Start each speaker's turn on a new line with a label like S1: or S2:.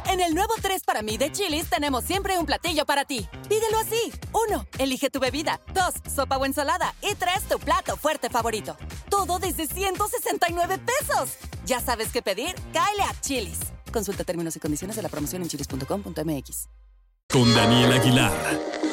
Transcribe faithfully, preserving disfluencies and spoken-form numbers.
S1: En el nuevo tres para mí de Chili's tenemos siempre un platillo para ti. Pídelo así. Uno, elige tu bebida. Dos, sopa o ensalada. Y tres, tu plato fuerte favorito. Todo desde ciento sesenta y nueve pesos. ¿Ya sabes qué pedir? Cáele a Chili's. Consulta términos y condiciones de la promoción en chilis punto com punto m x.
S2: Con Daniel Aguilar.